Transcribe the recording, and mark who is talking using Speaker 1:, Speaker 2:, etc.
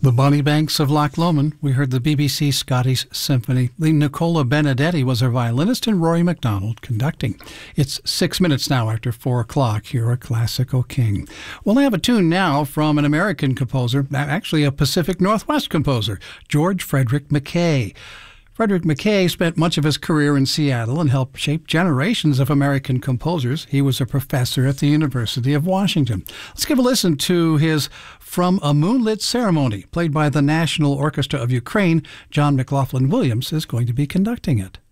Speaker 1: The Bonnie Banks of Loch Lomond. We heard the BBC Scottish Symphony. The Nicola Benedetti was our violinist and Rory MacDonald conducting. It's 6 minutes now after 4 o'clock here at Classical King. We'll have a tune now from an American composer, actually a Pacific Northwest composer, George Frederick Mackay. Frederick Mackay spent much of his career in Seattle and helped shape generations of American composers. He was a professor at the University of Washington. Let's give a listen to his From a Moonlit Ceremony, played by the National Orchestra of Ukraine. John McLaughlin Williams is going to be conducting it.